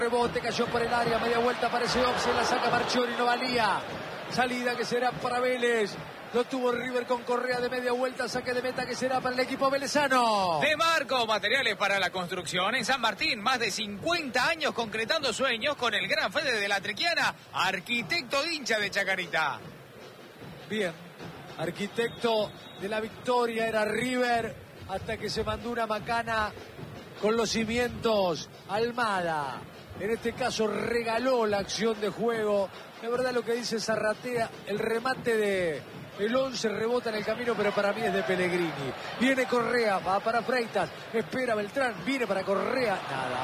Rebote, cayó por el área, media vuelta, aparece Opse, la saca Marchiori, no valía. Salida que será para Vélez. Lo tuvo River con Correa de media vuelta, saque de meta que será para el equipo velezano. De Marco, materiales para la construcción. En San Martín, más de 50 años concretando sueños con el gran Fede de la Trequiana, arquitecto hincha de Chacarita. Bien, arquitecto de la victoria era River, hasta que se mandó una macana con los cimientos. Almada, en este caso regaló la acción de juego. La verdad lo que dice Zarratea, el remate de el 11 rebota en el camino, pero para mí es de Pellegrini. Viene Correa, va para Freitas, espera Beltrán, viene para Correa,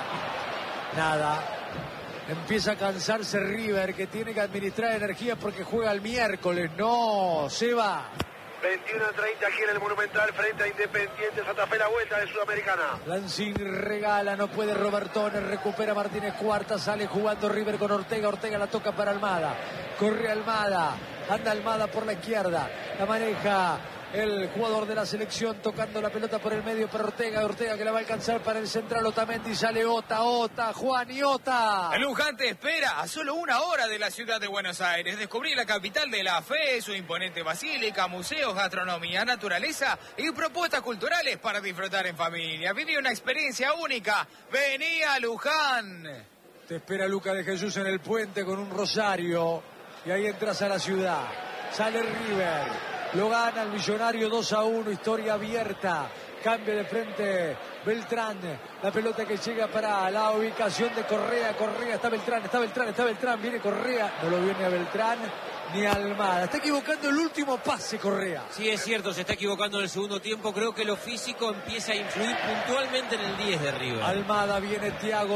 nada. Empieza a cansarse River, que tiene que administrar energía porque juega el miércoles. No, se va. 21-30 aquí en el Monumental frente a Independiente Santa Fe, la vuelta de Sudamericana. Lanzini regala, no puede Robertone, recupera Martínez Cuarta, sale jugando River con Ortega, Ortega la toca para Almada, corre Almada, anda Almada por la izquierda, la maneja el jugador de la selección tocando la pelota por el medio para Ortega, Ortega que la va a alcanzar para el central Otamendi, sale Ota, Juan y Ota. El Luján te espera a solo 1 hora de la ciudad de Buenos Aires. Descubrí la capital de la fe, su imponente basílica, museos, gastronomía, naturaleza y propuestas culturales para disfrutar en familia. Viví una experiencia única. Vení a Luján. Te espera Luca de Jesús en el puente con un rosario y ahí entras a la ciudad. Sale River. Lo gana el Millonario 2-1, historia abierta. Cambio de frente Beltrán. La pelota que llega para la ubicación de Correa. Está Beltrán. Viene Correa. No lo viene a Beltrán ni a Almada. Está equivocando el último pase Correa. Sí, es cierto, se está equivocando en el segundo tiempo. Creo que lo físico empieza a influir puntualmente en el 10 de River. Almada, viene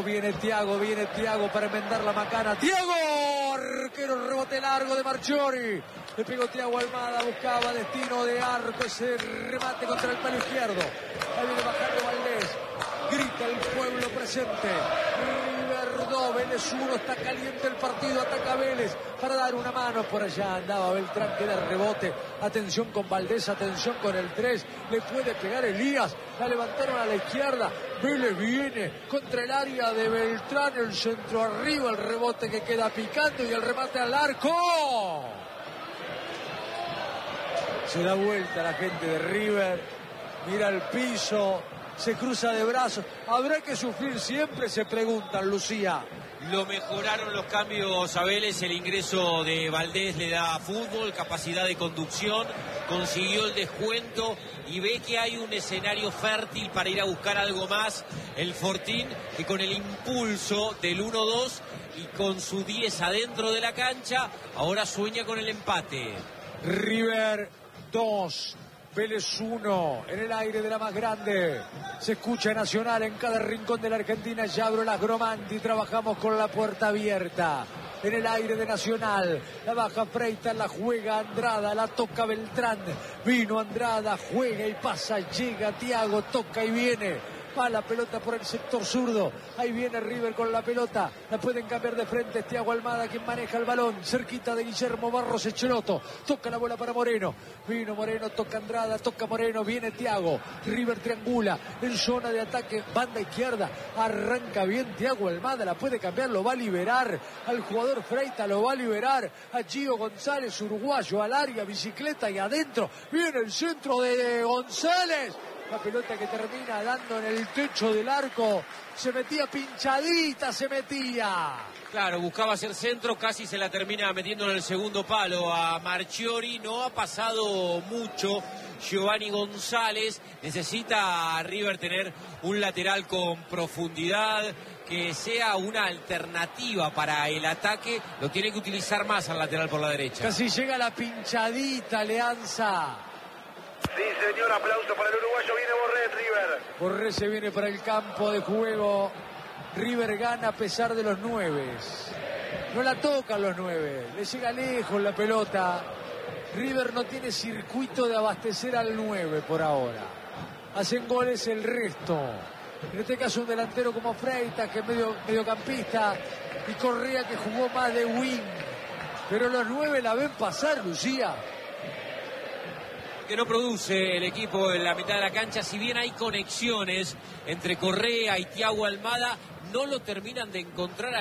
Thiago para enmendar la macana. ¡Thiago! Arquero, rebote largo de Marchiori. Le pegó Thiago Almada, buscaba destino de arco, ese remate contra el palo izquierdo. Ahí viene bajando Valdés. Grita el pueblo presente. River 2, Vélez 1, está caliente el partido, ataca Vélez para dar una mano. Por allá andaba Beltrán, queda rebote. Atención con Valdés, atención con el 3. Le puede pegar Elías. La levantaron a la izquierda. Vélez viene contra el área de Beltrán. El centro arriba, el rebote que queda picando y el remate al arco. Se da vuelta la gente de River. Mira el piso. Se cruza de brazos. ¿Habrá que sufrir siempre? Se preguntan, Lucía. Lo mejoraron los cambios a Vélez, el ingreso de Valdés le da fútbol, capacidad de conducción, consiguió el descuento y ve que hay un escenario fértil para ir a buscar algo más. El Fortín, que con el impulso del 1-2 y con su 10 adentro de la cancha, ahora sueña con el empate. River 2. Vélez 1, en el aire de la más grande. Se escucha Nacional en cada rincón de la Argentina. Yabro Las Gromanti, trabajamos con la puerta abierta. En el aire de Nacional, la baja Freitas, la juega Andrada, la toca Beltrán. Vino Andrada, juega y pasa, llega Thiago, toca y viene. Va la pelota por el sector zurdo. Ahí viene River con la pelota. La pueden cambiar de frente. Thiago Almada quien maneja el balón. Cerquita de Guillermo Barros Echeloto. Toca la bola para Moreno. Vino Moreno, toca Andrada, toca Moreno. Viene Thiago. River triangula en zona de ataque. Banda izquierda. Arranca bien Thiago Almada. La puede cambiar. Lo va a liberar al jugador Freitas. Lo va a liberar a Gio González, uruguayo, al área. Bicicleta y adentro. Viene el centro de González. La pelota que termina dando en el techo del arco. Se metía pinchadita, Claro, buscaba hacer centro, casi se la termina metiendo en el segundo palo a Marchiori. No ha pasado mucho Giovanni González. Necesita a River tener un lateral con profundidad, que sea una alternativa para el ataque. Lo tiene que utilizar más al lateral por la derecha. Casi llega la pinchadita, Leanza. Sí, señor, aplauso para el uruguayo. Viene Borré, River. Borré se viene para el campo de juego. River gana a pesar de los 9. No la tocan los 9. Le llega lejos la pelota. River no tiene circuito de abastecer al 9 por ahora. Hacen goles el resto. En este caso un delantero como Freitas, que es mediocampista, y Correa, que jugó más de wing. Pero los 9 la ven pasar, Lucía. Que no produce el equipo en la mitad de la cancha, si bien hay conexiones entre Correa y Thiago Almada, no lo terminan de encontrar